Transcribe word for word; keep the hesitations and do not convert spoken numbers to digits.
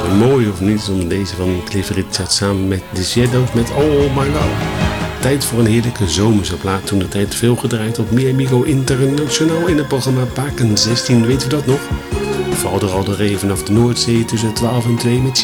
Mooi of niet om deze van Cliff Richard samen met The Shadows met Oh My Love. Tijd voor een heerlijke zomerse plaat. Toen de tijd veel gedraaid op Mi Amigo International in het programma Paken zestien. Weet u dat nog? Val er al de regen vanaf de Noordzee tussen twaalf en twee met